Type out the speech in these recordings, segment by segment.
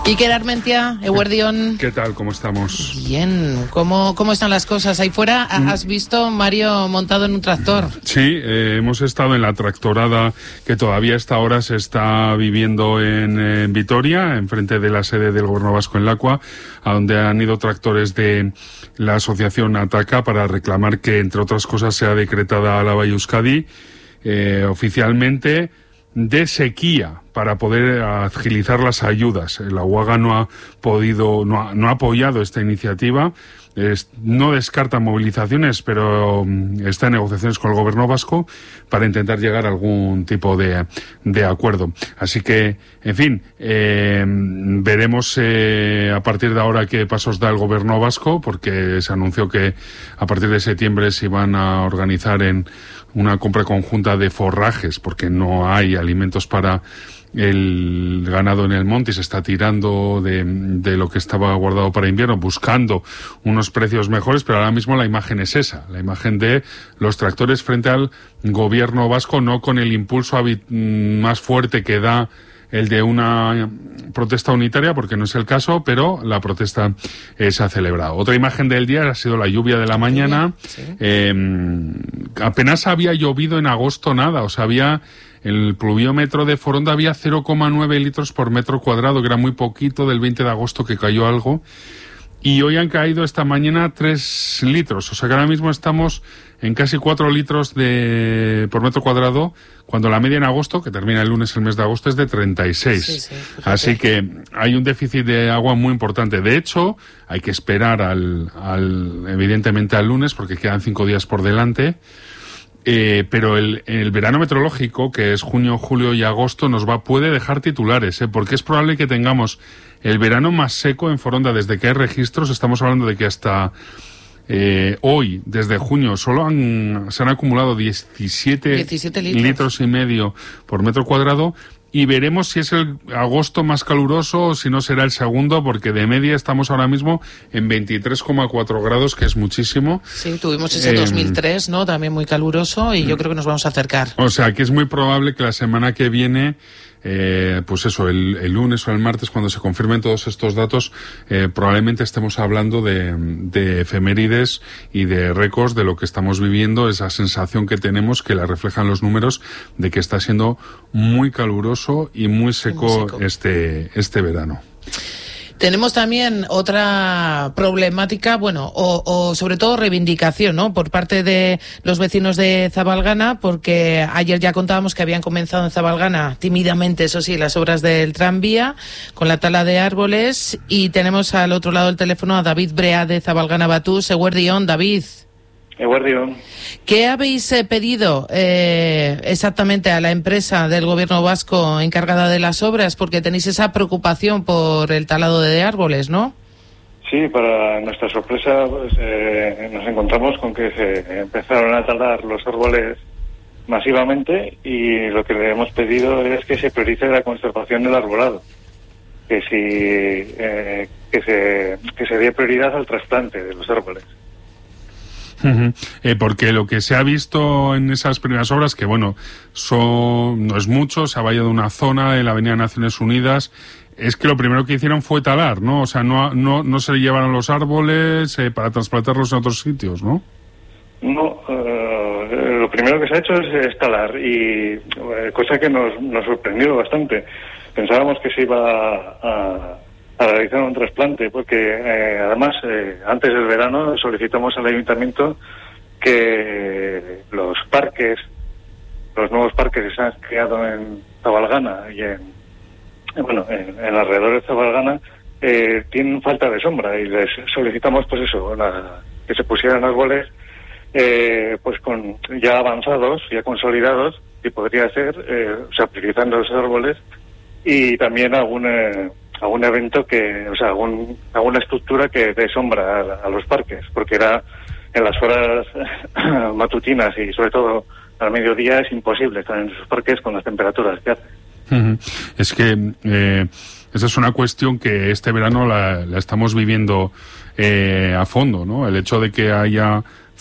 Iker Armentia, Eguerdión. ¿Qué tal? ¿Cómo estamos? Bien. ¿Cómo están las cosas ahí fuera? ¿Has visto Mario montado en un tractor? Sí, hemos estado en la tractorada que todavía a esta hora se está viviendo en Vitoria, enfrente de la sede del Gobierno Vasco en Lacua, a donde han ido tractores de la asociación Ataca para reclamar que, entre otras cosas, sea decretada Álava y Euskadi oficialmente de sequía para poder agilizar las ayudas. La UAGA no ha apoyado esta iniciativa. No descarta movilizaciones, pero está en negociaciones con el Gobierno vasco para intentar llegar a algún tipo de acuerdo. Así que, en fin, veremos a partir de ahora qué pasos da el Gobierno vasco, porque se anunció que a partir de septiembre se iban a organizar en una compra conjunta de forrajes, porque no hay alimentos para el ganado en el monte y se está tirando de lo que estaba guardado para invierno, buscando unos precios mejores, pero ahora mismo la imagen es esa, la imagen de los tractores frente al Gobierno vasco, no con el impulso más fuerte que da el de una protesta unitaria, porque no es el caso, pero la protesta se ha celebrado. Otra imagen del día ha sido la lluvia de la mañana. Sí. Apenas había llovido en agosto nada, o sea, el pluviómetro de Foronda había 0,9 litros por metro cuadrado, que era muy poquito, del 20 de agosto que cayó algo. Y hoy han caído esta mañana 3 litros, o sea que ahora mismo estamos en casi 4 litros por metro cuadrado, cuando la media en agosto, que termina el lunes el mes de agosto, es de 36. Sí, así que hay un déficit de agua muy importante. De hecho, hay que esperar evidentemente al lunes, porque quedan 5 días por delante. Pero el verano meteorológico, que es junio, julio y agosto, puede dejar titulares, porque es probable que tengamos el verano más seco en Foronda desde que hay registros. Estamos hablando de que hasta hoy, desde junio, solo se han acumulado 17 litros y medio por metro cuadrado. Y veremos si es el agosto más caluroso o si no será el segundo, porque de media estamos ahora mismo en 23,4 grados, que es muchísimo. Sí, tuvimos ese 2003, ¿no? También muy caluroso, y yo creo que nos vamos a acercar. O sea, que es muy probable que la semana que viene, pues eso, el lunes o el martes, cuando se confirmen todos estos datos, probablemente estemos hablando de efemérides y de récords de lo que estamos viviendo, esa sensación que tenemos, que la reflejan los números, de que está siendo muy caluroso y muy seco este verano. Tenemos también otra problemática, o sobre todo reivindicación, ¿no?, por parte de los vecinos de Zabalgana, porque ayer ya contábamos que habían comenzado en Zabalgana, tímidamente, eso sí, las obras del tranvía, con la tala de árboles, y tenemos al otro lado del teléfono a David Brea de Zabalgana Batús. Eguerdión, David. Eguerdión. ¿Qué habéis pedido exactamente a la empresa del Gobierno vasco encargada de las obras? Porque tenéis esa preocupación por el talado de árboles, ¿no? Sí, para nuestra sorpresa, pues, nos encontramos con que se empezaron a talar los árboles masivamente, y lo que le hemos pedido es que se priorice la conservación del arbolado, que se dé prioridad al trasplante de los árboles. Porque lo que se ha visto en esas primeras obras, que no es mucho, se ha vallado una zona de la Avenida Naciones Unidas, es que lo primero que hicieron fue talar, ¿no? O sea, no se llevaron los árboles para trasplantarlos en otros sitios, ¿no? No, lo primero que se ha hecho es talar, y cosa que nos sorprendió bastante. Pensábamos que se iba a realizar un trasplante, porque además antes del verano solicitamos al ayuntamiento que los nuevos parques que se han creado en Zabalgana y en alrededor de Zabalgana tienen falta de sombra, y les solicitamos que se pusieran árboles pues con ya avanzados, ya consolidados, y podría ser utilizando esos árboles, y también algún evento alguna estructura que dé sombra a los parques, porque era en las horas matutinas y sobre todo al mediodía es imposible estar en esos parques con las temperaturas que hace. Es que esa es una cuestión que este verano la estamos viviendo a fondo, ¿no? El hecho de que haya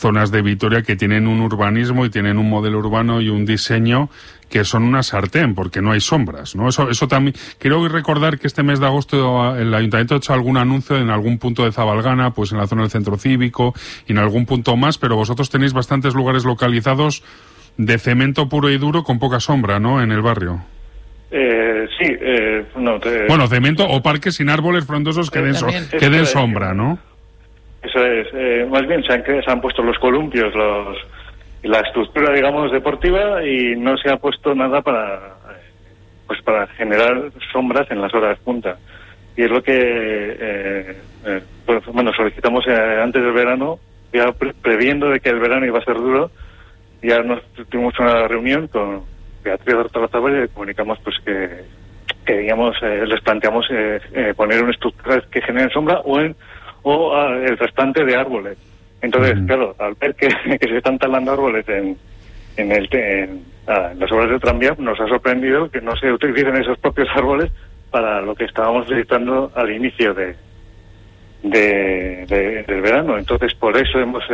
zonas de Vitoria que tienen un urbanismo y tienen un modelo urbano y un diseño que son una sartén, porque no hay sombras, ¿no? Eso también. Quiero recordar que este mes de agosto el Ayuntamiento ha hecho algún anuncio en algún punto de Zabalgana, pues en la zona del centro cívico y en algún punto más, pero vosotros tenéis bastantes lugares localizados de cemento puro y duro con poca sombra, ¿no?, en el barrio. Sí, bueno, cemento o parques sin árboles frondosos que den sombra, ¿no? Eso es. Más bien se han puesto los columpios, la estructura, digamos, deportiva, y no se ha puesto nada para generar sombras en las horas punta. Y es lo que solicitamos antes del verano, ya previendo de que el verano iba a ser duro. Ya tuvimos una reunión con Beatriz Hortolazabal y le comunicamos pues que digamos, les planteamos poner una estructura que genere sombra o el trasplante de árboles. Entonces, claro, al ver que se están talando árboles en las obras de tranvía, nos ha sorprendido que no se utilicen esos propios árboles para lo que estábamos necesitando al inicio del verano. Entonces, por eso hemos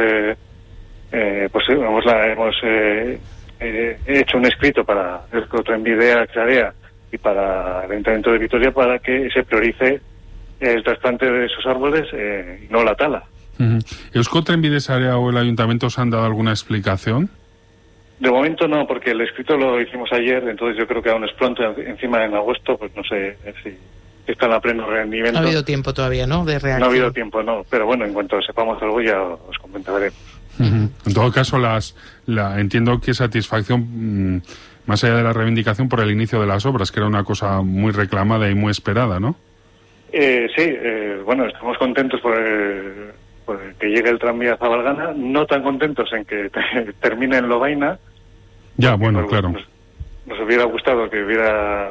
hecho un escrito para el Euskotrenbidea Sarea y para el Ayuntamiento de Vitoria para que se priorice el trasplante de esos árboles y no la tala. ¿Euskotrenbidea Sarea o el Ayuntamiento os han dado alguna explicación? De momento no, porque el escrito lo hicimos ayer, entonces yo creo que aún es pronto, encima en agosto, pues no sé si están a pleno rendimiento. No ha habido tiempo todavía, ¿no?, de reacción. No ha habido tiempo, no, pero bueno, en cuanto sepamos algo ya os comentaré. En todo caso, entiendo que satisfacción, más allá de la reivindicación, por el inicio de las obras, que era una cosa muy reclamada y muy esperada, ¿no? Sí, bueno, estamos contentos por que llegue el tranvía a Zabalgana, no tan contentos en que termine en Lovaina. Ya, bueno, claro. Nos hubiera gustado que hubiera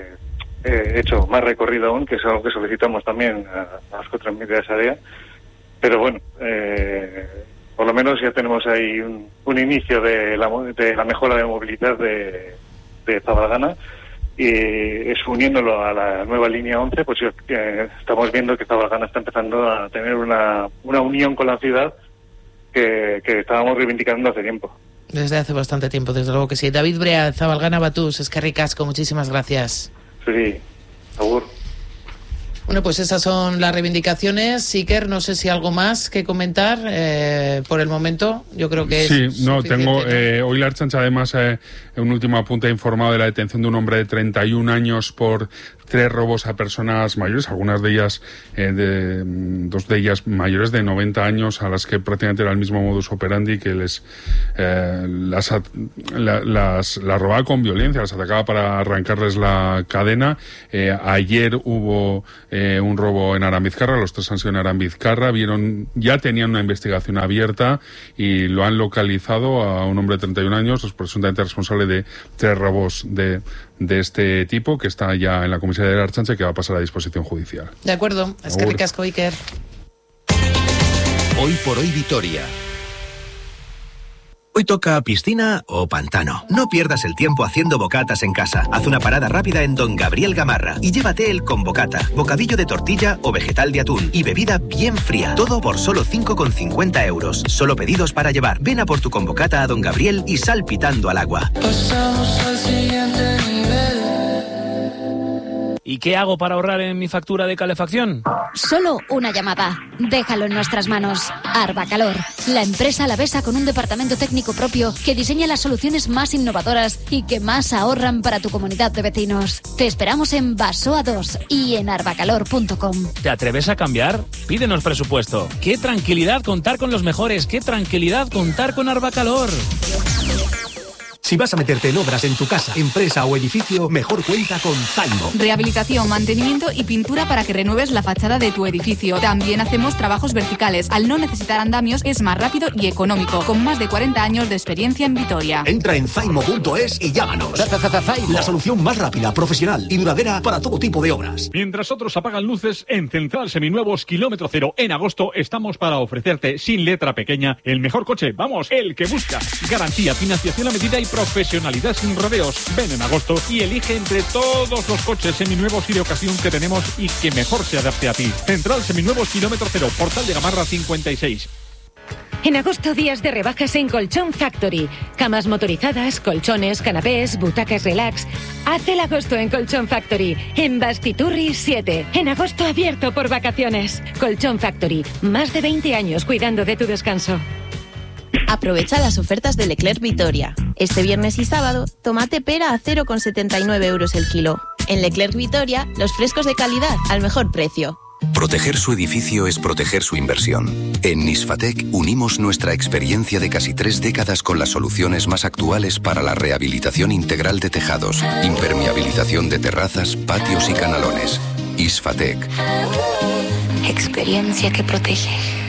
hecho más recorrido aún, que es algo que solicitamos también a Euskotrenbidea Sarea, pero bueno, por lo menos ya tenemos ahí un inicio de la mejora de movilidad de Zabalgana, y es uniéndolo a la nueva línea 11, pues estamos viendo que Zabalgana está empezando a tener una unión con la ciudad que estábamos reivindicando hace tiempo. Desde hace bastante tiempo, desde luego que sí. David Brea, Zabalgana Batús, eskerrik asko, muchísimas gracias. Sí, agur. Bueno, pues esas son las reivindicaciones. Iker, no sé si algo más que comentar por el momento. Yo creo que sí, no, tengo. Hoy la Ertzaintza, además, un último apunte, ha informado de la detención de un hombre de 31 años por 3 robos a personas mayores, algunas de ellas, dos de ellas mayores de 90 años, a las que prácticamente era el mismo modus operandi, que las robaba con violencia, las atacaba para arrancarles la cadena. Ayer hubo un robo en Arambizkarra, los 3 han sido en Arambizkarra, ya tenían una investigación abierta y lo han localizado a un hombre de 31 años, presuntamente responsable de 3 robos de este tipo, que está ya en la comisaría de la Ertzaintza, que va a pasar a disposición judicial. De acuerdo, eskerrik asko, Iker. Hoy por hoy Vitoria. Hoy toca piscina o pantano. No pierdas el tiempo haciendo bocatas en casa. Haz una parada rápida en Don Gabriel Gamarra y llévate el Conbocata, bocadillo de tortilla o vegetal de atún y bebida bien fría. Todo por solo 5,50 euros. Solo pedidos para llevar. Ven a por tu Conbocata a Don Gabriel y sal pitando al agua. Pasamos al siguiente nivel. ¿Y qué hago para ahorrar en mi factura de calefacción? Solo una llamada. Déjalo en nuestras manos. Arbacalor, la empresa alavesa con un departamento técnico propio que diseña las soluciones más innovadoras y que más ahorran para tu comunidad de vecinos. Te esperamos en Basoa 2 y en arbacalor.com. ¿Te atreves a cambiar? Pídenos presupuesto. ¡Qué tranquilidad contar con los mejores! ¡Qué tranquilidad contar con Arbacalor! Si vas a meterte en obras en tu casa, empresa o edificio, mejor cuenta con Zaimo. Rehabilitación, mantenimiento y pintura para que renueves la fachada de tu edificio. También hacemos trabajos verticales. Al no necesitar andamios, es más rápido y económico. Con más de 40 años de experiencia en Vitoria. Entra en zaimo.es y llámanos. La solución más rápida, profesional y duradera para todo tipo de obras. Mientras otros apagan luces, en Central Seminuevos Kilómetro Cero en agosto estamos para ofrecerte, sin letra pequeña, el mejor coche. Vamos, el que buscas. Garantía, financiación a medida y profesionalidad sin rodeos. Ven en agosto y elige entre todos los coches seminuevos y de ocasión que tenemos y que mejor se adapte a ti. Central Seminuevos Kilómetro Cero, Portal de Gamarra 56. En agosto, días de rebajas en Colchón Factory. Camas motorizadas, colchones, canapés, butacas relax. Haz el agosto en Colchón Factory, en Bastiturri 7. En agosto abierto por vacaciones. Colchón Factory, más de 20 años cuidando de tu descanso. Aprovecha las ofertas de Leclerc Vitoria. Este viernes y sábado, tomate pera a 0,79 euros el kilo. En Leclerc Vitoria, los frescos de calidad al mejor precio. Proteger su edificio es proteger su inversión. En Nisfatec unimos nuestra experiencia de casi 3 décadas con las soluciones más actuales para la rehabilitación integral de tejados, impermeabilización de terrazas, patios y canalones. Isfatec. Experiencia que protege.